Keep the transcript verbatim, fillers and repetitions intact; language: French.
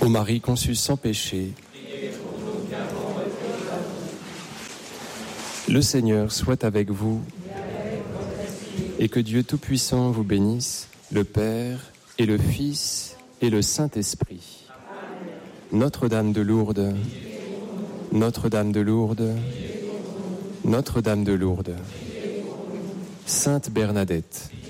Ô Marie conçue sans péché, le Seigneur soit avec vous et que Dieu Tout-Puissant vous bénisse, le Père et le Fils et le Saint-Esprit. Notre-Dame de Lourdes, Notre-Dame de Lourdes, Notre-Dame de Lourdes, Sainte Bernadette,